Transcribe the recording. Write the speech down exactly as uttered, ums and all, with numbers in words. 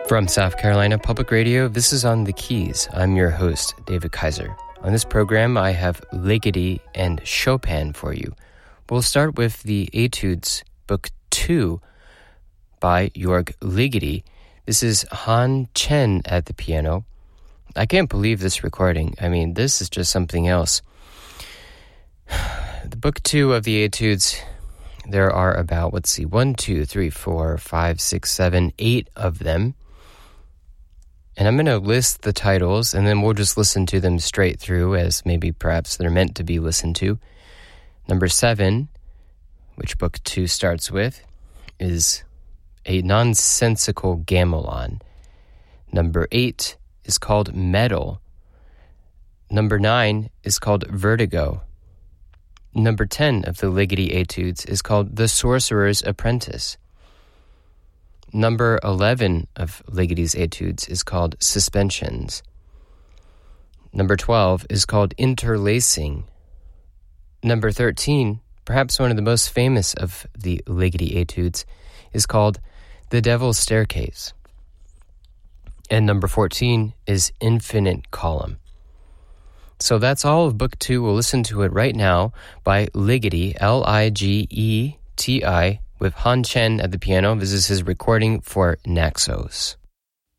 From South Carolina Public Radio, this is On the Keys. I'm your host, David Kaiser. On this program, I have Ligeti and Chopin for you. We'll start with the Etudes, Book two by Jörg Ligeti. This is Han Chen at the piano. I can't believe this recording. I mean, this is just something else. The Book two of the Etudes, there are about, let's see, one, two, three, four, five, six, seven, eight of them. And I'm going to list the titles, and then we'll just listen to them straight through as maybe perhaps they're meant to be listened to. Number seven, which Book two starts with, is A Nonsensical Gamelan. Number eight is called Metal. Number nine is called Vertigo. Number ten of the Ligeti Etudes is called The Sorcerer's Apprentice. Number eleven of Ligeti's Etudes is called Suspensions. Number twelve is called Interlacing. Number thirteen, perhaps one of the most famous of the Ligeti Etudes, is called The Devil's Staircase. And number fourteen is Infinite Column. So that's all of Book two. We'll listen to it right now by Ligeti, L I G E T I, with Han Chen at the piano. This is his recording for Naxos.